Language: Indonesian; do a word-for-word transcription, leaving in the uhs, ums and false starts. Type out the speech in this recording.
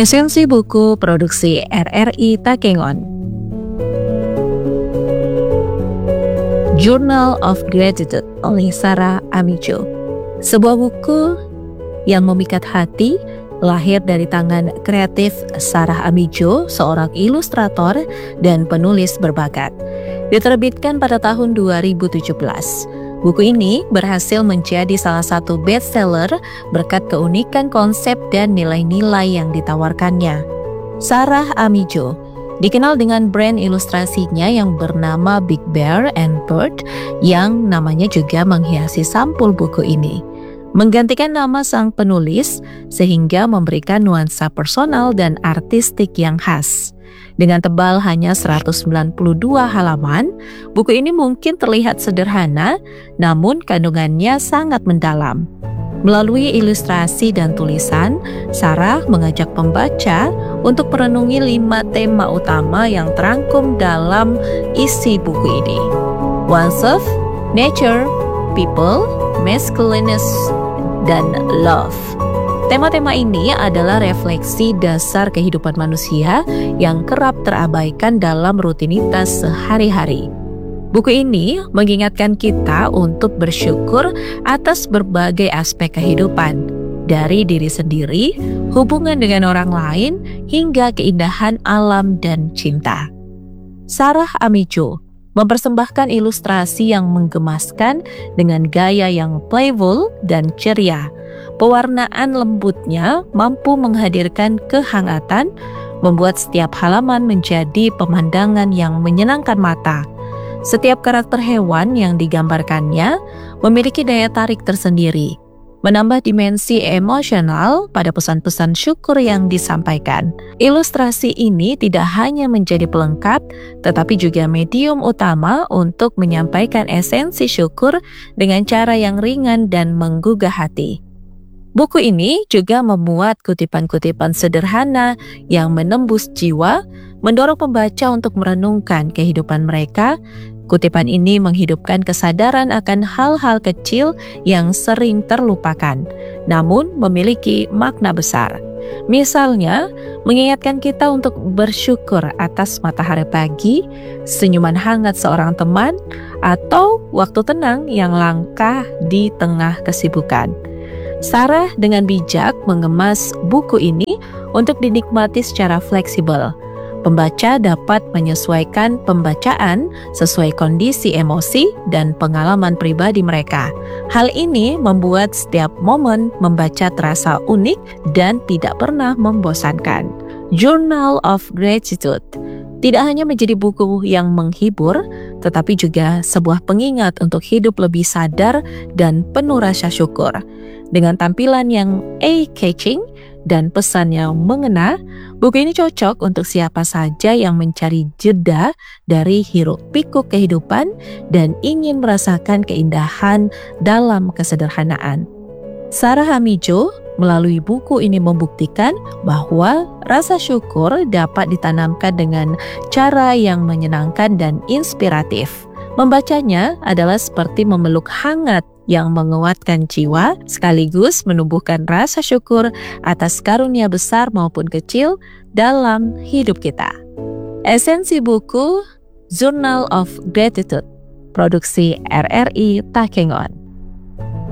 Esensi buku produksi R R I Takengon. Journal of Gratitude oleh Sarah Amijo. Sebuah buku yang memikat hati, lahir dari tangan kreatif Sarah Amijo, seorang ilustrator dan penulis berbakat. Diterbitkan pada tahun dua ribu tujuh belas. Buku ini berhasil menjadi salah satu bestseller berkat keunikan konsep dan nilai-nilai yang ditawarkannya. Sarah Amijo dikenal dengan brand ilustrasinya yang bernama Big Bear and Bird, yang namanya juga menghiasi sampul buku ini. Menggantikan nama sang penulis sehingga memberikan nuansa personal dan artistik yang khas. Dengan tebal hanya seratus sembilan puluh dua halaman, buku ini mungkin terlihat sederhana, namun kandungannya sangat mendalam. Melalui ilustrasi dan tulisan, Sarah mengajak pembaca untuk merenungi lima tema utama yang terangkum dalam isi buku ini. Oneself, nature, people, masculinity, dan love. Tema-tema ini adalah refleksi dasar kehidupan manusia yang kerap terabaikan dalam rutinitas sehari-hari. Buku ini mengingatkan kita untuk bersyukur atas berbagai aspek kehidupan, dari diri sendiri, hubungan dengan orang lain, hingga keindahan alam dan cinta. Sarah Amijo mempersembahkan ilustrasi yang menggemaskan dengan gaya yang playful dan ceria. Pewarnaan lembutnya mampu menghadirkan kehangatan, membuat setiap halaman menjadi pemandangan yang menyenangkan mata. Setiap karakter hewan yang digambarkannya memiliki daya tarik tersendiri, menambah dimensi emosional pada pesan-pesan syukur yang disampaikan. Ilustrasi ini tidak hanya menjadi pelengkap, tetapi juga medium utama untuk menyampaikan esensi syukur dengan cara yang ringan dan menggugah hati. Buku ini juga memuat kutipan-kutipan sederhana yang menembus jiwa, mendorong pembaca untuk merenungkan kehidupan mereka. Kutipan ini menghidupkan kesadaran akan hal-hal kecil yang sering terlupakan, namun memiliki makna besar. Misalnya, mengingatkan kita untuk bersyukur atas matahari pagi, senyuman hangat seorang teman, atau waktu tenang yang langka di tengah kesibukan. Sarah dengan bijak mengemas buku ini untuk dinikmati secara fleksibel. Pembaca dapat menyesuaikan pembacaan sesuai kondisi emosi dan pengalaman pribadi mereka. Hal ini membuat setiap momen membaca terasa unik dan tidak pernah membosankan. Journal of Gratitude tidak hanya menjadi buku yang menghibur, tetapi juga sebuah pengingat untuk hidup lebih sadar dan penuh rasa syukur. Dengan tampilan yang eye-catching dan pesan yang mengena, buku ini cocok untuk siapa saja yang mencari jeda dari hiruk-pikuk kehidupan dan ingin merasakan keindahan dalam kesederhanaan. Sarah Amijo melalui buku ini membuktikan bahwa rasa syukur dapat ditanamkan dengan cara yang menyenangkan dan inspiratif. Membacanya adalah seperti memeluk hangat yang menguatkan jiwa, sekaligus menumbuhkan rasa syukur atas karunia besar maupun kecil dalam hidup kita. Esensi buku Journal of Gratitude, produksi R R I Takengon.